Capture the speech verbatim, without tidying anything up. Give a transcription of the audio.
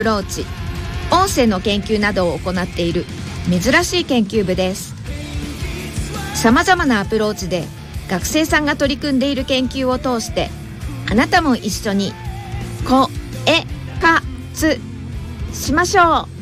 プローチ、音声の研究などを行っている珍しい研究部です。さまざまなアプローチで学生さんが取り組んでいる研究を通して、あなたも一緒にこえかつしましょう。